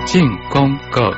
进公告。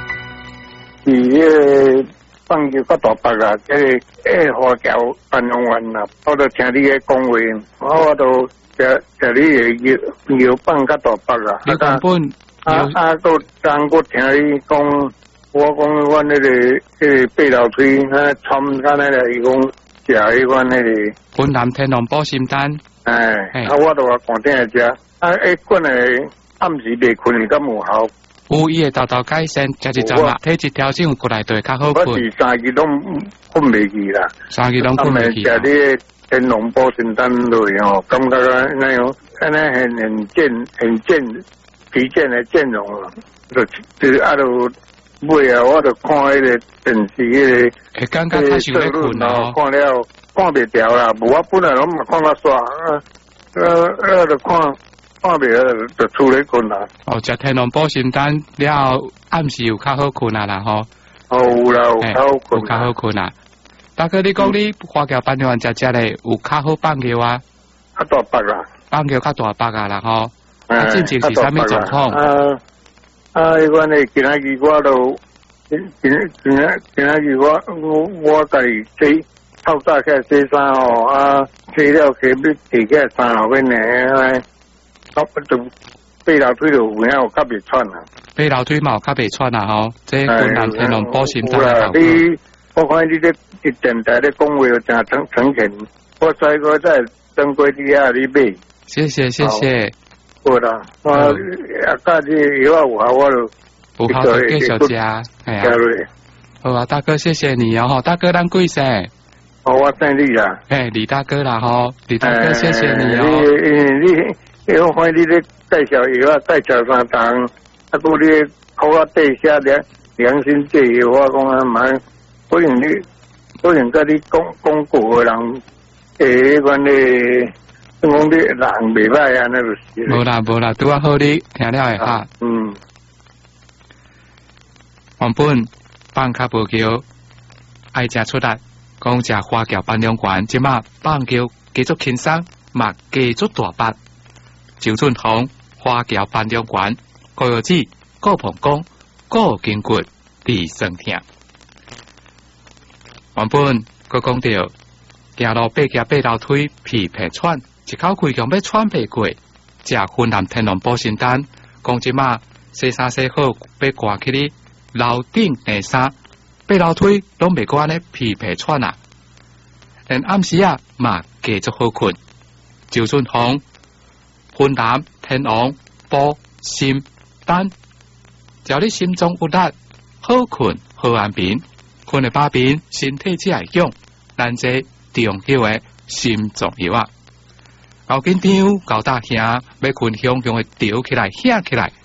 放球较大北啊，花桥办公员啦，我都听你嘅讲话，我都听你嘅球放较大北啊。 你根本都当我听你讲，我讲我那个八楼梯，穿干那个伊讲食迄款那个云南天龙保心丹。 我都话讲听下食，滚诶暗时袂困，咁有效。 有伊会豆豆改善，食一阵啦，体质调整过来对较好困。 我是3日拢困袂去啦 ，3日拢困袂去。 食你天龙保心丹类哦，感觉那样，安尼很疲倦的阵容啊，就尾啊，我就看迄个电视迄个， 会感觉较想要困啊， 看了看袂掉啦，无我本来拢嘛看到煞，就看袂了就出来困啦。 食天龙保心丹了，暗时有较好困啊啦吼。 有啦，有较好困， 有较好困啊。大哥，你讲你花桥办公员食咧，有较好放球啊？ 较大北啊， 放球较大北啊啦吼。进前是啥物状况？ 迄款诶，今仔日我都，今仔日我家己洗，透早起来洗衫吼，洗了起要提起来3号边呢，就八楼梯就有影有较袂喘啊。 八楼梯嘛有较袂喘啊吼，这云南天龙保心丹的效果。 我看你咧电台咧讲话真诚恳，我再登过你啊，你买。 谢谢。 好啦，我家己药有效，我就有效就继续食，系啊。好啊，大哥，谢谢你哦，大哥，咱贵姓？ 我姓李啦。 李大哥啦吼，李大哥，谢谢你哦。 我看你咧介绍药，介绍3档，你靠我底下良心制药，我讲蛮，可能甲你讲过的人，迄款咧。讲你人袂歹啊，那就是。 无啦，拄啊好你听了会哈。原本放较无球，爱食出力，讲食花桥办公员，即马放球继续轻松，嘛继续大八。周俊宏花桥办公员，高药子、高膀胱、高筋骨、地酸痛。原本佮讲到行路八楼梯皮皮喘。一口气强要喘袂过，食云南天龙保心丹，讲即马洗衫洗好，要挂起哩楼顶下衫，八楼梯拢袂过安尼皮皮喘啊！连暗时啊嘛继续好困。周俊宏云南天龙保心丹，只要你心中有力，好困好安眠，困的把眠，身体才会强。咱这重要的心脏药啊！搞紧张，搞大声，要困雄雄的吊起来，响起来，